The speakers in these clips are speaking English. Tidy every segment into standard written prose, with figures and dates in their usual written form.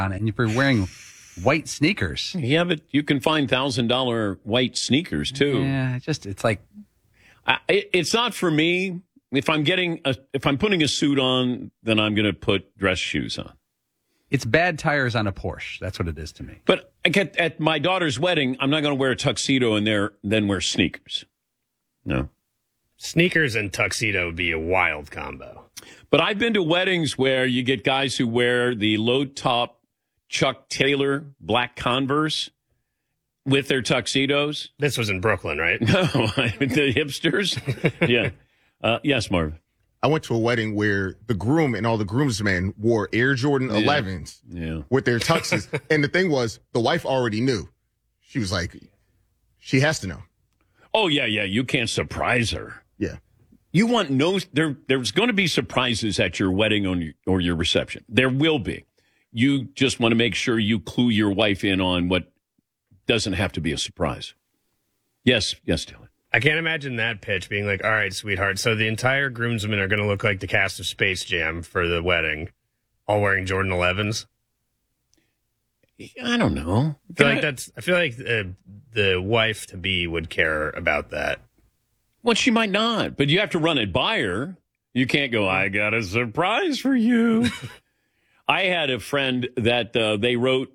on it, and if you're wearing white sneakers. Yeah, but you can find $1,000 white sneakers too. Yeah, it's like it's not for me. If I'm putting a suit on, then I'm going to put dress shoes on. it's bad tires on a Porsche. That's what it is to me. But at my daughter's wedding, I'm not going to wear a tuxedo in there, then wear sneakers. No. Sneakers and tuxedo would be a wild combo. But I've been to weddings where you get guys who wear the low-top Chuck Taylor black Converse with their tuxedos. This was in Brooklyn, right? No, the hipsters. Yeah. Yes, Marv. I went to a wedding where the groom and all the groomsmen wore Air Jordan 11s with their tuxes. And the thing was, the wife already knew. She was like, she has to know. Oh, yeah. You can't surprise her. Yeah. You want there's going to be surprises at your wedding or your reception. There will be. You just want to make sure you clue your wife in on what doesn't have to be a surprise. Yes, Dylan. I can't imagine that pitch being like, all right, sweetheart, so the entire groomsmen are going to look like the cast of Space Jam for the wedding, all wearing Jordan 11s. I don't know. I feel like the wife-to-be would care about that. Well, she might not, but you have to run it by her. You can't go, I got a surprise for you. I had a friend that they wrote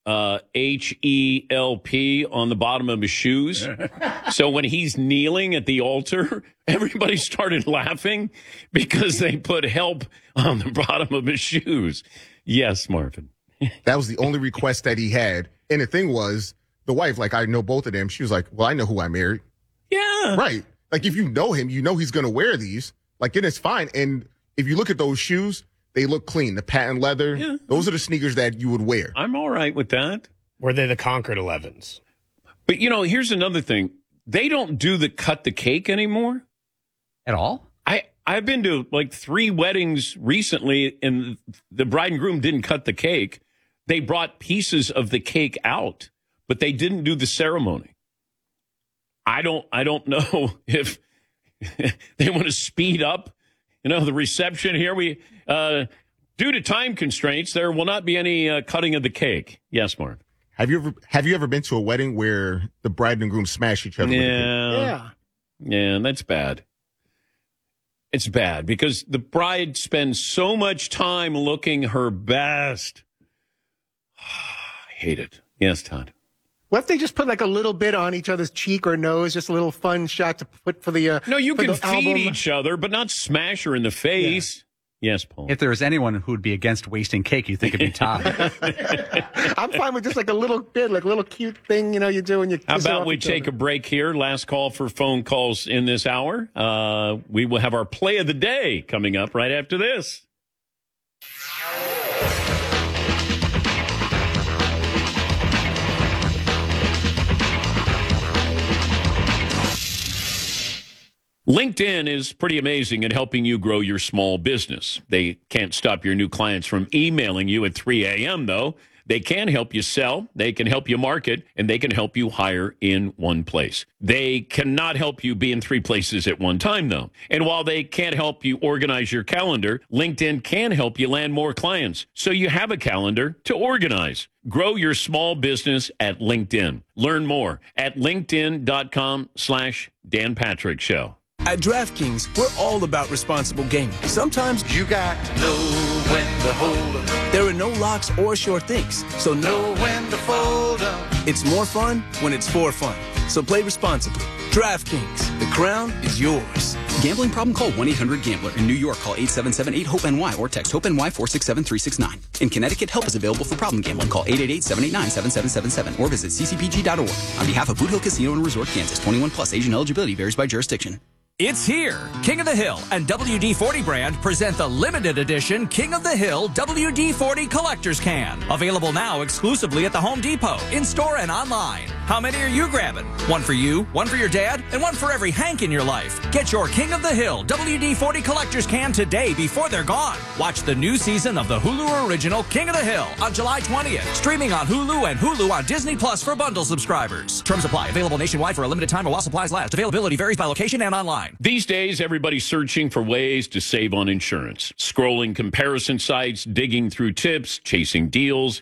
HELP on the bottom of his shoes. So when he's kneeling at the altar, everybody started laughing because they put help on the bottom of his shoes. Yes, Marvin. That was the only request that he had. And the thing was, the wife, like I know both of them, she was like, well, I know who I married. Yeah. Right. Like if you know him, you know he's going to wear these. Like, then it's fine. And if you look at those shoes, they look clean. The patent leather, those are the sneakers that you would wear. I'm all right with that. Were they the Concord 11s? But, here's another thing. They don't do the cut the cake anymore. At all? I've been to like 3 weddings recently, and the bride and groom didn't cut the cake. They brought pieces of the cake out, but they didn't do the ceremony. I don't know if they want to speed up, the reception here. We due to time constraints, there will not be any cutting of the cake. Yes, Mark. Have you ever been to a wedding where the bride and groom smash each other? Yeah, that's bad. It's bad because the bride spends so much time looking her best. I hate it. Yes, Todd. What if they just put like a little bit on each other's cheek or nose, just a little fun shot to put for the No, you can feed album. each other, but not smash her in the face. Yeah. Yes, Paul. If there was anyone who would be against wasting cake, you think it'd be Todd. I'm fine with just like a little bit, like a little cute thing, you do when you kiss How it about off we each take other. a break here? Last call for phone calls in this hour. We will have our play of the day coming up right after this. LinkedIn is pretty amazing at helping you grow your small business. They can't stop your new clients from emailing you at 3 a.m., though. They can help you sell, they can help you market, and they can help you hire in one place. They cannot help you be in 3 places at one time, though. And while they can't help you organize your calendar, LinkedIn can help you land more clients so you have a calendar to organize. Grow your small business at LinkedIn. Learn more at linkedin.com/Dan Patrick Show. At DraftKings, we're all about responsible gaming. Sometimes you got to know when to hold up. There are no locks or sure things, so know when to fold up. It's more fun when it's for fun. So play responsibly. DraftKings, the crown is yours. Gambling problem? Call 1-800-GAMBLER. In New York, call 877-8-HOPE-NY or text HOPE-NY 467-369. In Connecticut, help is available for problem gambling. Call 888-789-7777 or visit ccpg.org. On behalf of Boot Hill Casino and Resort, Kansas, 21 plus. Asian eligibility varies by jurisdiction. It's here. King of the Hill and WD-40 brand present the limited edition King of the Hill WD-40 Collector's Can. Available now exclusively at the Home Depot, in-store and online. How many are you grabbing? One for you, one for your dad, and one for every Hank in your life. Get your King of the Hill WD-40 Collector's Can today before they're gone. Watch the new season of the Hulu original King of the Hill on July 20th. Streaming on Hulu and Hulu on Disney Plus for bundle subscribers. Terms apply. Available nationwide for a limited time or while supplies last. Availability varies by location and online. These days, everybody's searching for ways to save on insurance. Scrolling comparison sites, digging through tips, chasing deals.